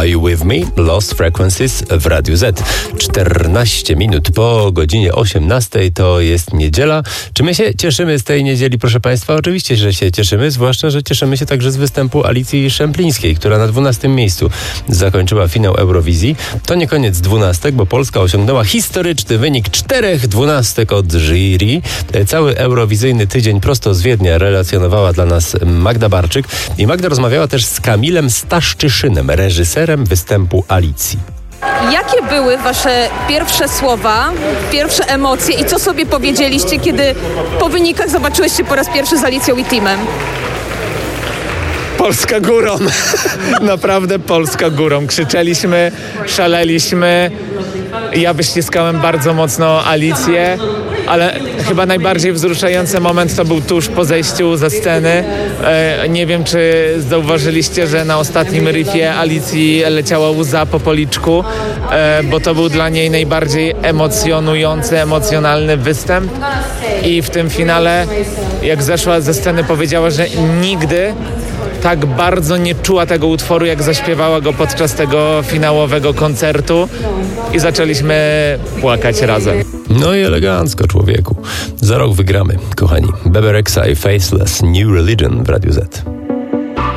Are You With Me? Lost Frequencies w Radiu Z. 14 minut po godzinie 18 to jest niedziela. Czy my się cieszymy z tej niedzieli, proszę Państwa? Oczywiście, że się cieszymy, zwłaszcza, że cieszymy się także z występu Alicji Szemplińskiej, która na 12 miejscu zakończyła finał Eurowizji. To nie koniec 12, bo Polska osiągnęła historyczny wynik 4 12 od jury. Cały eurowizyjny tydzień prosto z Wiednia relacjonowała dla nas Magda Barczyk i Magda rozmawiała też z Kamilem Staszczyszynem, reżyserem występu Alicji. Jakie były wasze pierwsze słowa, pierwsze emocje i co sobie powiedzieliście, kiedy po wynikach zobaczyłyście po raz pierwszy z Alicją i teamem? Polska górą. Naprawdę Polska górą. Krzyczeliśmy, szaleliśmy. Ja wyściskałem bardzo mocno Alicję, ale chyba najbardziej wzruszający moment to był tuż po zejściu ze sceny. Nie wiem, czy zauważyliście, że na ostatnim riffie Alicji leciała łza po policzku, bo to był dla niej najbardziej emocjonujący, emocjonalny występ. I w tym finale, jak zeszła ze sceny, powiedziała, że nigdy tak bardzo nie czuła tego utworu, jak zaśpiewała go podczas tego finałowego koncertu i zaczęliśmy płakać razem. No i elegancko, człowieku. Za rok wygramy, kochani. Bebe Rexha i Faceless New Religion w Radiu Z.